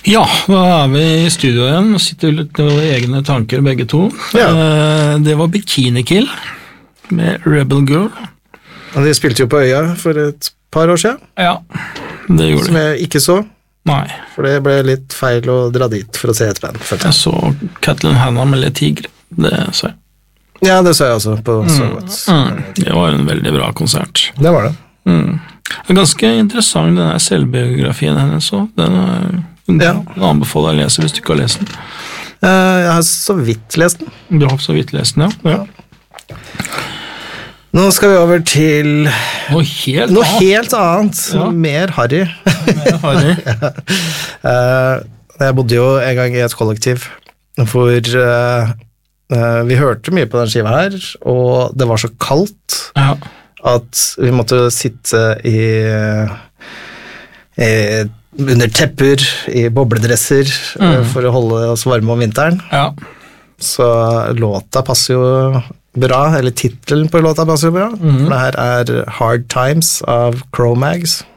Ja, da vi I studio igjen, sitter litt med egne tanker begge to. Ja. Det var Bikini Kill med Rebel Girl. Og de spilte jo på Øya for et par år siden, Ja, det gjorde som de. jeg ikke så, Nei, for det ble litt feil å dra dit for å se et band. følte jeg. jeg så Kathleen Hanna med Le Tigre, det så jeg. Ja, det så jeg også på So What. Det var en veldig bra konsert. Det var det. Det er ganske interessant, den her selvbiografien hennes også. Den anbefaler jeg å lese hvis du ikke har lest den. Jeg har så vidt lest den. Du har så vidt lest den, ja. Nå skal vi over til Noe helt noe annet. helt annet, Ja. mer harry. Mer harry. Jeg bodde jo en gang I et kollektiv hvor vi hørte mye på den skiva her, og det var så kaldt Ja. at vi måtte sitte under tepper, I bobledresser, for å holde oss varme om vinteren. Ja. Så låta passer jo bra, eller titelen på låta passer jo bra, for det her Hard Times av Cro-Mags.